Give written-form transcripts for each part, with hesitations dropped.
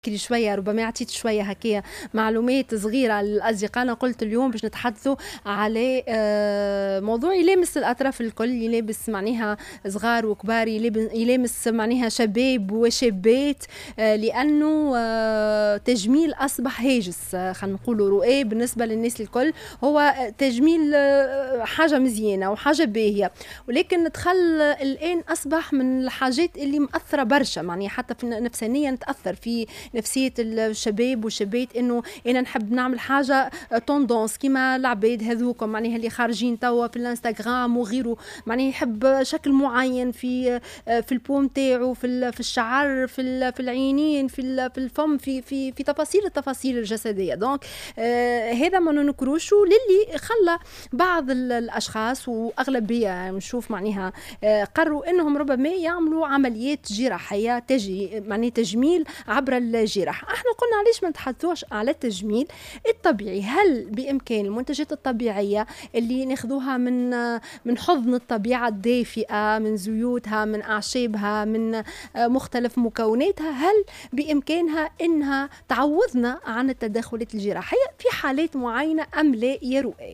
بكري شوية ربما عطيت شوية هكايا معلومات صغيرة للأصدقاء. قلت اليوم باش نتحدثوا على موضوع يلامس الأطراف الكل، يلامس معناها صغار وكبار، يلامس معناها شباب وشابات، لأنه تجميل أصبح هاجس، خلينا نقولوا رؤية بالنسبة للناس الكل. هو تجميل حاجة مزيانة وحاجة باهية، ولكن دخل الآن أصبح من الحاجات اللي مأثرة برشا، معناها حتى في نفسانيا تأثر في نفسية الشباب والشابات، انه انا نحب نعمل حاجة توندونس كيما العباد هذوكم معناها اللي خارجين توا في الانستغرام وغيره، معناها يحب شكل معين في البوم تاعو، في الشعر، في العينين، في الفم، في التفاصيل الجسدية. دونك هذا ما ننكروشو للي خلى بعض الاشخاص واغلبية نشوف معناها قرروا انهم ربما يعملوا عمليات جراحية معناها تجميل عبر الجراحة. احنا قلنا علاش ما نتحدثوش على التجميل الطبيعي؟ هل بامكان المنتجات الطبيعية اللي ناخذوها من حضن الطبيعة الدافئة، من زيوتها، من اعشابها، من مختلف مكوناتها، هل بامكانها انها تعوضنا عن التدخلات الجراحية في حالات معينة ام لا يا رؤى؟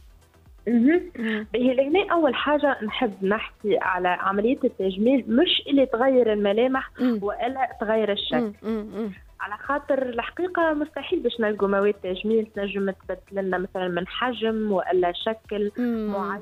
هنا أول حاجة نحب نحكي على عملية التجميل، مش اللي تغير الملامح وإلا تغير الشكل. على خاطر الحقيقة مستحيل باش نلقوا مواد تجميل تنجم تبدل لنا مثلا من حجم وإلا شكل معين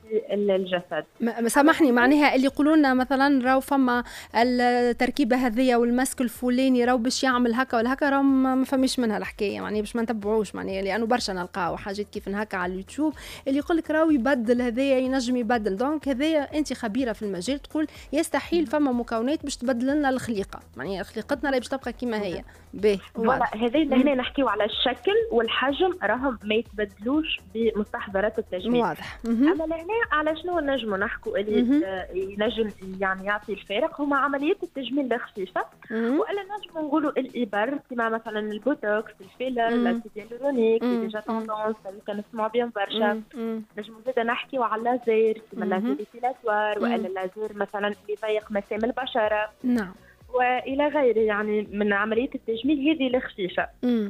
الجسد. سامحني، معناها اللي يقولوا لنا مثلا راو فما التركيبه هذيا والمسك الفلاني راو باش يعمل هكا ولا هكا، راو ما فماش منها الحكايه، معناها باش ما نتبعوش، معناها لانه برشا نلقاو حاجات كيف هكا على اليوتيوب اللي يقول لك راو يبدل هذايا، ينجم يبدل. دونك هذايا انت خبيره في المجال تقول يستحيل فما مكونات باش تبدل لنا الخليقه، معناها خليقتنا راهي باش تبقى كيما هي. هذا اللي هنا نحكيو على الشكل والحجم، راهم ما يتبدلوش بمستحضرات التجميل. واضح. اما لهنا على شنو نجموا نحكوا اللي ينجم يعني يعطي الفارق؟ هما عمليات التجميل الخفيفه، والا نجموا نقولوا الابر كما مثلا البوتوكس، الفيلر، الاسيد هيالورونيك اللي ديجا توندونس اللي كنسمعوا بهم برشا. نجموا زيد نحكيو على اللازير كما اللازير ديبيلاتوار، والا اللازير مثلا اللي يضيق مسام البشره. نعم. والى غيره يعني من عمليه التجميل هذه الخفيفه.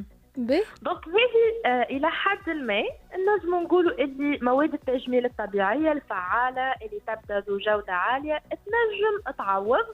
دونك هذه الى حد ما نجموا نقولوا اللي مواد التجميل الطبيعيه الفعاله اللي تبدا ذو جوده عاليه تنجم تعوض،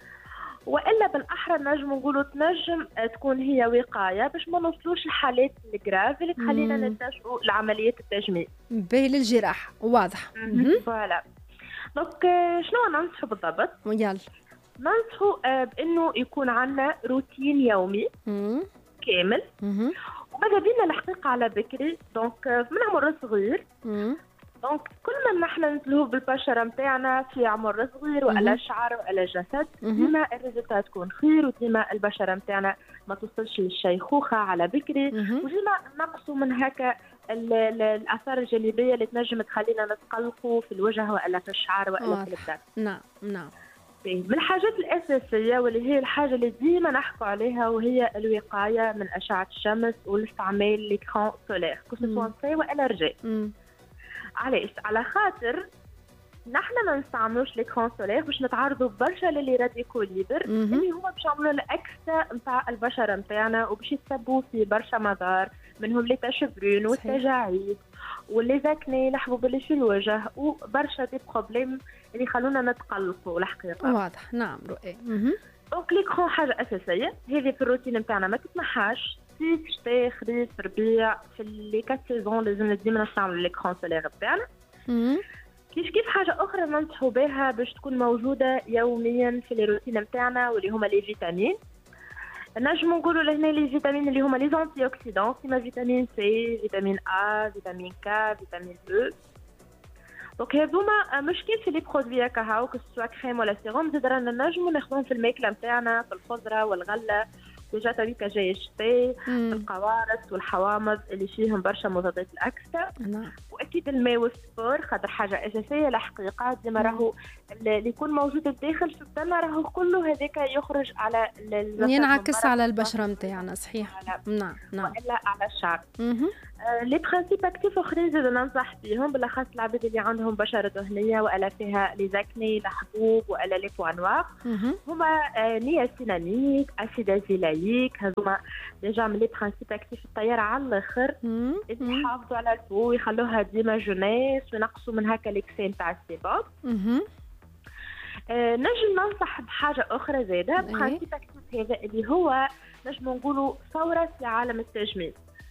والا بالاحرى نجموا نقولوا تنجم تكون هي وقايه باش ما نوصلوش لحالات الجراف اللي تخلينا نلجأوا لعمليه التجميل باهي للجراحه. واضح. فوالا. دونك شنو ننصحوا بالضبط؟ يلا ننصحوا بانه يكون عندنا روتين يومي كامل، وماذا بينا الحقيقه على بكري. دونك من عمر صغير، دونك كل ما نحن نتلهو بالبشره نتاعنا في عمر صغير والا شعر والا جسد، ديما الريزلتات تكون خير، وديما البشره نتاعنا ما توصلش للشيخوخه على بكري، وديما نقصوا من هكا الاثار الجانبيه اللي تنجم تخلينا نتقلقوا في الوجه والا في الشعر والا في البدن. نعم. من الحاجات الأساسية واللي هي الحاجة اللي ديما نحكوا عليها وهي الوقاية من أشعة الشمس والاستعمال ليكران سولير كسوا نساء ولا رجال. علاش؟ على خاطر نحن ما نستعملوش ليكران سولير باش نتعرضوا برشا للي راديكو ليبر اللي هما باش يعملوا الأكسة نتاع البشرة نتاعنا وباش يتسببوا في برشا مضار، منهم لي تاش برون والتجاعيد واللي زاكني الحبوب اللي في الوجه وبرشا دي بروبليم اللي يخلونا نتقلقوا الحقيقه. واضح. نعم رؤى. دونك ليكرون حاجه اساسيه، هذه في الروتين نتاعنا ما تتنحاش، صيف شتاء خريف ربيع، في لي 4 سيزون لازم ديما نستعملوا ليكرون سولير نتاعنا. كيف حاجه اخرى ننصحوا بها باش تكون موجوده يوميا في الروتين نتاعنا واللي هما لي فيتامين. نجموا نقولوا لهنا لي فيتامين اللي هما لي زونتي اوكسيدون كيما فيتامين سي، فيتامين ا، فيتامين كا، فيتامين او. دونك هذوما مش كيف في لي برودوي هكا هاو كسوا كريم ولا سيروم، زاد رانا نجموا ناخذوهم في الماكله نتاعنا، في الخضره والغله، ديجا تويكا جاي الشتاء، القوارص والحوامض اللي فيهم برشا مضادات الاكسده. واكيد الماء والسبور خاطر حاجه اساسيه الحقيقه، ديما راهو اللي يكون موجود الداخل في الدم راهو كله هذاك يخرج على ينعكس على البشره نتاعنا. صحيح. نعم. والا على الشعر. لي برانسيب اكتيف اخرين زاد ننصح بيهم بالاخص العباد اللي عندهم بشره دهنيه والا فيها لي زاكني الحبوب والا لي بوا نوار. هما نياسيناميد اسيد ازيلايك، هذوما ديجا من لي برانسيب اكتيف الطياره على الاخر اللي يحافظوا على البو ويخلوها ديما جونيس وينقصوا من هكا ليكسين تاع السيباب. نجم ننصح بحاجه اخرى زاده برانسيب اكتيف هذا اللي هو نجم نقولوا ثوره في عالم التجميل.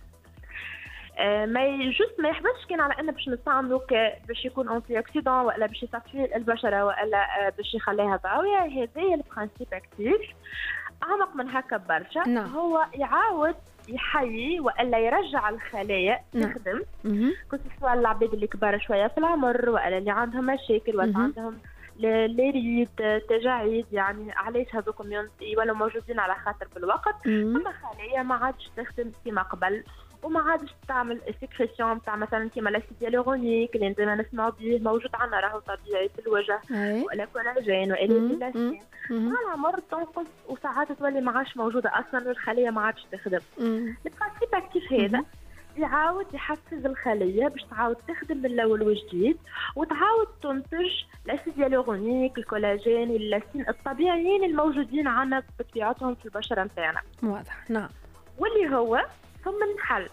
ما ما يحبسش كان على انه باش نستعملوا باش يكون انتي اوكسيدون ولا باش يصفي البشره ولا باش يخليها ضاويه. هذايا البرانسيب اكتيف اعمق من هكا برشا. هو يعاود يحيي والا يرجع الخلايا تخدم، كنت سواء العباد اللي كبار شويه في العمر والا اللي عندهم مشاكل ولا عندهم ليريد تجاعيد، يعني علاش هذوك يولوا موجودين على خاطر بالوقت ثم خلايا ما عادش تخدم كما قبل وما عادش تعمل سيكريسيون تاع مثلا كيما الاسيد هيالورونيك اللي ديما نسمعوا به موجود عندنا راهو طبيعي في الوجه ولا كولاجين ولا الاستين. مع العمر تنقص وساعات تولي ما عادش موجوده اصلا والخليه ما عادش تخدم. البرانسيب اكتيف هذا يعاود يحفز الخليه باش تعاود تخدم من الاول وجديد وتعاود تنتج الاسيد هيالورونيك الكولاجين واللاستين الطبيعيين الموجودين عندنا بطبيعتهم في البشره نتاعنا. واضح. نعم. واللي هو ثم الحل.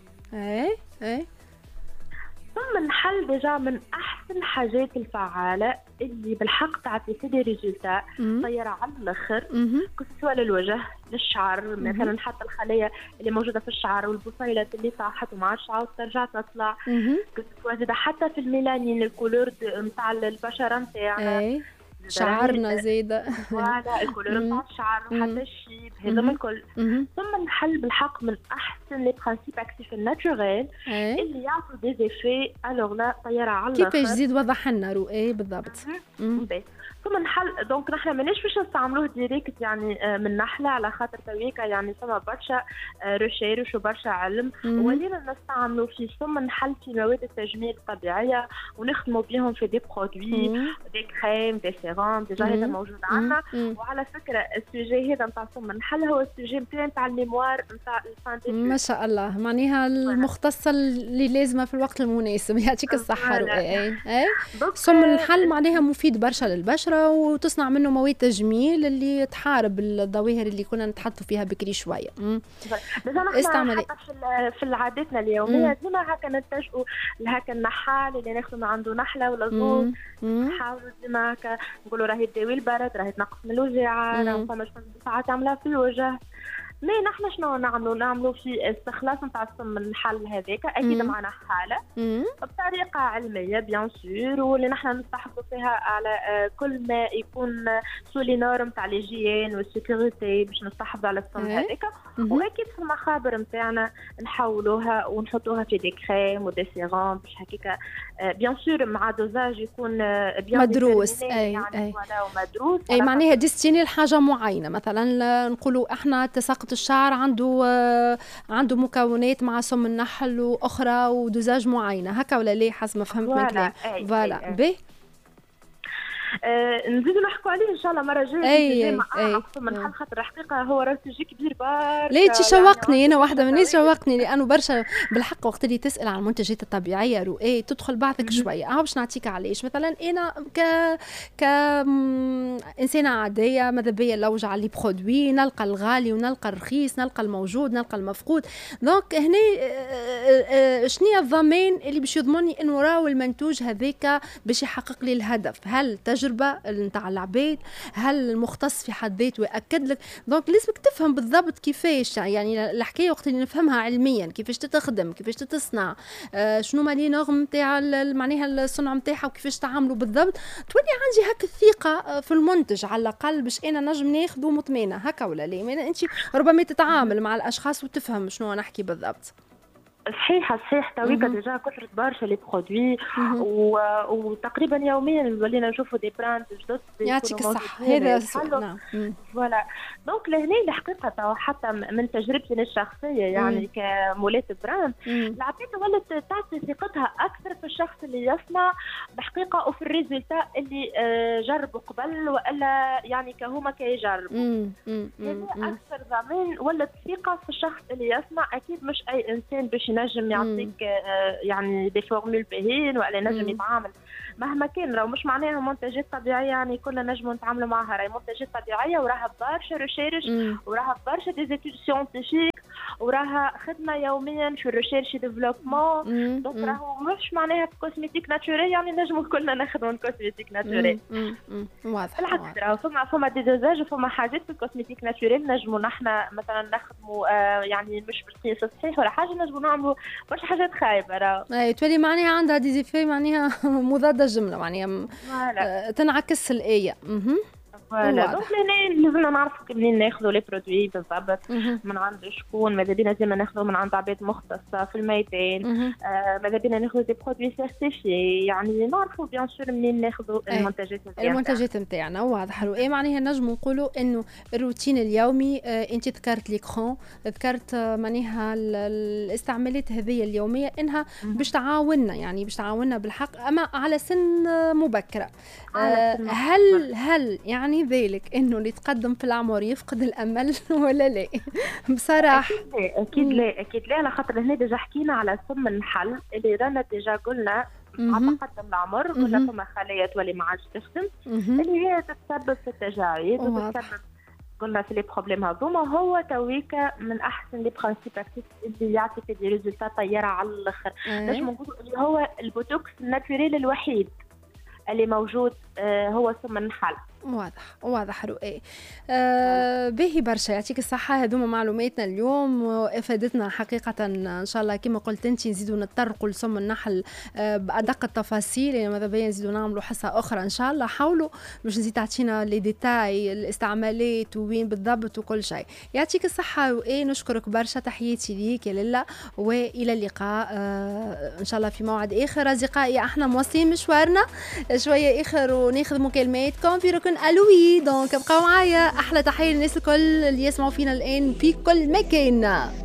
ثم الحل ديجا من احسن الحاجات الفعاله اللي بالحق تعطي في دي ريزولتا طياره على الاخر، سواء للوجه للشعر مثلا حتى الخلايا اللي موجوده في الشعر والبصيلات اللي طاحت وما عادش عاود ترجع تطلع، سواء حتى في الميلانين الكولور نتاع البشره نتاعنا شعرنا زايدة ولا الكولور نتاع الشعر وحتى الشيب هذا الكل. ثم الحل بالحق من احسن لي برانسيب اكتيف الناتشوريل اللي يعطوا دي زيفي الوغ لا طياره على الاخر. كيفاش زيد وضح لنا رؤى بالضبط. ثم الحل دونك نحن ماناش باش نستعملوه ديريكت يعني من نحله على خاطر تويكا يعني ثم برشا ريشيرش وبرشا علم، ولينا نستعملوا في ثم نحل في مواد التجميل الطبيعيه ونخدموا بهم في دي برودوي دي كريم دي سيروم ديجا هذا موجود عندنا. وعلى فكره السوجي هذا نتاع ثم الحل هو السوجي نتاع الميموار نتاع الفان ما شاء الله، معناها المختصه اللي لازمه في الوقت المناسب. يعطيك الصحه رؤى. ثم الحل معناها مفيد برشا للبشره وتصنع منه مواد تجميل اللي تحارب الظواهر اللي كنا نتحطوا فيها بكري شويه. استعملي في عاداتنا اليوميه ديما هكا نتجهوا لهكا النحال اللي ناخذ عنده نحله ولا زوز، نحاولوا ديما هكا نقولوا راهي تداوي البرد راهي تنقص من الوجاعه راهي فما ساعات تعملها في الوجه. مي نحن شنو نعملوا في استخلاص نتاع السم الحل هذاك اكيد معنا حاله بطريقه علميه بيان سور واللي نحن نستحفظوا فيها على كل ما يكون سولي نورم تاع ليجيين والسيكوريتي باش نستحفظوا على السم هذاك. واكيد في المخابر نتاعنا نحولوها ونحطوها في دي كريم ودي سيروم باش هكاك بيان سور مع دوزاج يكون بيان مدروس. يعني ومدروس معناها ديستيني لحاجه معينه. مثلا نقولوا احنا تساقط الشعر عنده مكونات مع سم النحل واخرى ودوزاج معينه هكا ولا لا حسب ما فهمت من كلام. فوالا باهي نزيدو نحكوا عليه ان شاء الله مره جايه. من خاطر الحقيقه هو راه سوجي كبير برشا. ليه تشوقني انا واحده من الناس شوقني لانه برشا بالحق وقت اللي تسال عن المنتجات الطبيعيه رؤى تدخل بعضك شويه. باش نعطيك علاش. مثلا انا ك انسانه عاديه ماذا بيا نلوج على لي برودوي نلقى الغالي ونلقى الرخيص نلقى الموجود نلقى المفقود. دونك هنا شنو الضمان اللي باش يضمنني انه راهو المنتوج هذاك باش يحقق لي الهدف؟ هل تجربه نتاع العباد؟ هل المختص في حد ذاته ياكد لك؟ دونك لازمك تفهم بالضبط كيفاش يعني الحكايه وقت اللي نفهمها علميا كيفاش تخدم كيفاش تصنع شنو ما لي نورم نتاع معناها الصنع نتاعها وكيفاش تعاملوا بالضبط تولي عندي هكا الثقه في المنتج على الاقل باش انا نجم ناخذه مطمئنه هكا ولا لا؟ انت ربما تتعامل مع الاشخاص وتفهم شنو نحكي بالضبط. صحيح تويكا ديجا كثرت برشا لي برودوي وتقريبا يوميا ولينا نشوفوا دي براند جدد. يعطيك الصحة. هذا نعم. فوالا دونك لهنا الحقيقة حتى من تجربتي الشخصية يعني كمولات براند العباد ولات تعطي ثقتها أكثر في الشخص اللي يصنع بحقيقة وفي الريزلتا اللي جربوا قبل وإلا يعني كهما كيجربوا. هذا أكثر ضمان ولات ثقة في الشخص اللي يصنع. أكيد مش أي إنسان باش ينجم يعطيك يعني دي فورمول باهين ولا ينجم يتعامل مهما كان. راهو مش معناها منتجات طبيعيه يعني كلنا نجموا نتعاملوا معها، راهي منتجات طبيعيه وراها برشا ريشيرش وراها برشا ديزيتود سيونتيفيك وراها خدمه يوميا في الريشيرش ديفلوبمون. دونك راهو مش معناها في كوزميتيك ناتشورال يعني نجموا كلنا ناخذوا من كوزميتيك ناتشورال. واضح. بالعكس راهو فما دي دوزاج وفما حاجات في الكوزميتيك ناتشورال نجموا نحنا مثلا نخدموا يعني مش بالقياس الصحيح ولا حاجه، نجموا نعملوا برشا حاجات خايبه. راهو اي تولي معناها عندها ديزيفي معناها مضاده الجمله معناها تنعكس الايه. فوالا دونك هنا لازمنا نعرفوا منين ناخذوا لي برودوي بالضبط، من عند شكون. ماذا بينا ديما ناخذوا من عند عباد مختصه في الميدان، ماذا بينا ناخذوا دي برودوي سيرتيفي، يعني نعرفوا بيان سور منين ناخذوا المنتجات نتاعنا. المنتجات نتاعنا واضح. ايه معناها نجموا نقولوا انه الروتين اليومي انت ذكرت ليكرون، ذكرت معناها الاستعمالات هذه اليوميه انها باش تعاوننا، يعني باش تعاوننا بالحق اما على سن مبكره. هل يعني ذلك انه اللي يتقدم في العمر يفقد الامل ولا لا؟ بصراحه اكيد لا على خاطر هنا ديجا حكينا على سم النحل اللي رانا ديجا قلنا مع تقدم العمر قلنا فما خلايا تولي ما عادش تخدم اللي هي تتسبب في التجاعيد وتتسبب قلنا في لي بروبليم هذوما. هو تويكا من احسن لي برانسيب اكتيف اللي يعطيك دي ريزولتا طياره على الاخر. نجم نقولوا اللي هو البوتوكس الناتوريل الوحيد اللي موجود هو سم النحل. واضح رؤية. باهي برشا، يعطيك الصحة. هذوما معلوماتنا اليوم افادتنا حقيقة ان شاء الله كما قلت انت نزيدوا نتطرقوا لسم النحل بأدق التفاصيل، يعني ماذا بيا نزيدوا نعملوا حصة أخرى ان شاء الله. حاولوا باش نزيد تعطينا لي ديتاي الاستعمالات وين بالضبط وكل شيء. يعطيك الصحة رؤية، نشكرك برشا، تحياتي ليك يا للا، والى اللقاء ان شاء الله في موعد اخر. اصدقائي احنا مواصلين مشوارنا شوية اخر وناخذ مكالماتكم في ركن ألوي. دونك ابقوا معايا. احلى تحيه للناس الكل اللي يسمعوا فينا الان في كل مكان.